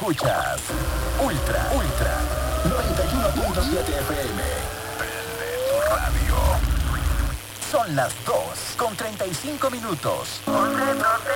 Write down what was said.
Escuchas Ultra 91.7 FM. Prende tu radio. Son las 2:35.